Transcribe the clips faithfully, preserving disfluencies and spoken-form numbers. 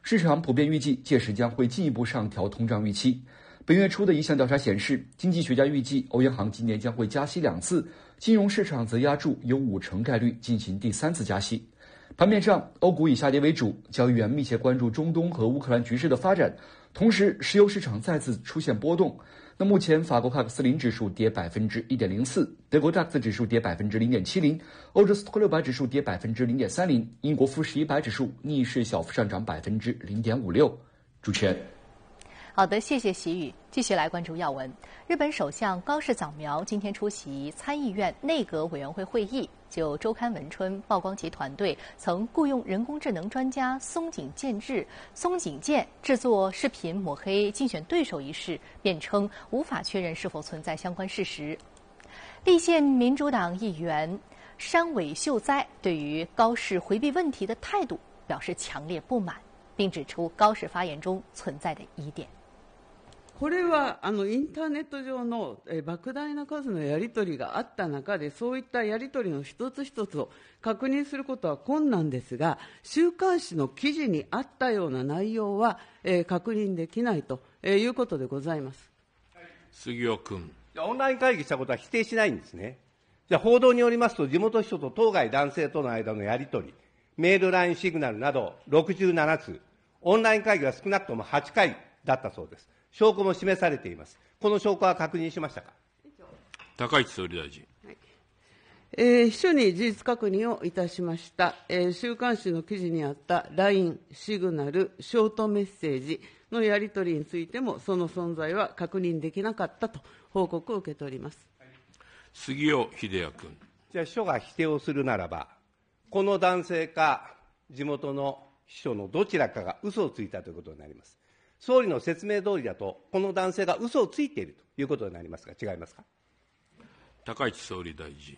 市场普遍预计届时将会进一步上调通胀预期。本月初的一项调查显示，经济学家预计欧央行今年将会加息两次，金融市场则压注有五成概率进行第三次加息。盘面上，欧股以下跌为主，交易员密切关注中东和乌克兰局势的发展，同时石油市场再次出现波动。那目前法国帕克斯林指数跌百分之一点零四，德国 D A X 指数跌百分之零点七零，欧洲斯托克六百指数跌百分之零点三零，英国富时一百指数逆势小幅上涨百分之零点五六。主持人。 好的，谢谢习宇。继续来关注要闻。日本首相高市早苗今天出席参议院内阁委员会会议，就周刊文春曝光其团队曾雇佣人工智能专家松井健治、松井健制作视频抹黑竞选对手一事，辩称无法确认是否存在相关事实。立宪民主党议员山尾秀哉对于高市回避问题的态度表示强烈不满，并指出高市发言中存在的疑点。 これはあのインターネット上のえ莫大な数のやり取りがあった中で、そういったやり取りの一つ一つを確認することは困難ですが、週刊誌の記事にあったような内容は、えー、確認できないということでございます。 杉尾君。 オンライン会議したことは否定しないんですね。じゃあ報道によりますと、地元秘書と当該男性との間のやり取り、メール、ライン、シグナルなどろくじゅうななつう、オンライン会議は少なくともはちかいだったそうです。証拠も示されています。この証拠は確認しましたか。 高市総理大臣。 はい、えー、秘書に事実確認をいたしました。えー、週刊誌の記事にあった ライン、シグナル、ショートメッセージのやり取りについても、その存在は確認できなかったと報告を受けております。 杉尾秀哉君。 じゃあ秘書が否定をするならば、この男性か地元の秘書のどちらかが嘘をついたということになります。総理の説明通りだと、この男性が嘘をついているということになりますが、違いますか。 高市総理大臣。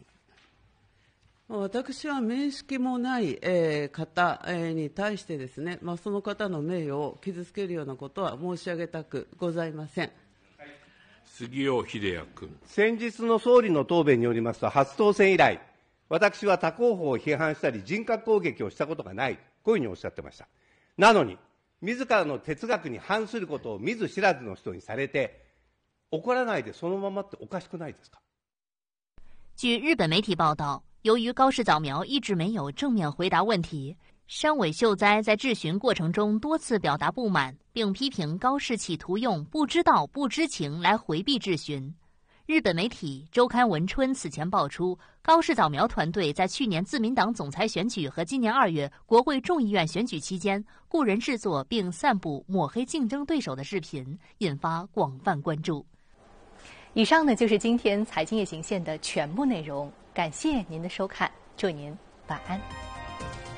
私は面識もない、えー、方、えー、に対してですね、まあ、その方の名誉を傷つけるようなことは申し上げたくございません。 杉尾秀哉君。 先日の総理の答弁によりますと、初当選以来、私は他候補を批判したり人格攻撃をしたことがない、こういうふうにおっしゃってました。なのに、自らの哲学に反することを見ず知らずの人にされて、怒らないでそのままっておかしくないですか。 据日本媒体报道，由于高市早苗一直没有正面回答问题，山尾秀哉在质询过程中多次表达不满，并批评高市企图用不知道、不知情来回避质询。日本媒体周刊文春此前爆出，高市早苗团队在去年自民党总裁选举和今年二月国会众议院选举期间，雇人制作并散布抹黑竞争对手的视频，引发广泛关注。 以上呢就是今天财经夜行线的全部内容，感谢您的收看，祝您晚安。